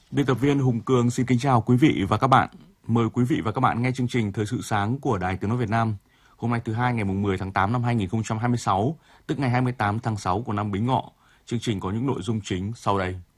Biên tập viên Hùng Cường xin kính chào quý vị và các bạn. Mời quý vị và các bạn nghe chương trình Thời sự sáng của Đài Tiếng nói Việt Nam. Hôm nay thứ hai ngày 10 tháng 8 năm 2026, tức ngày 28 tháng 6 của năm Bính Ngọ. Chương trình có những nội dung chính sau đây.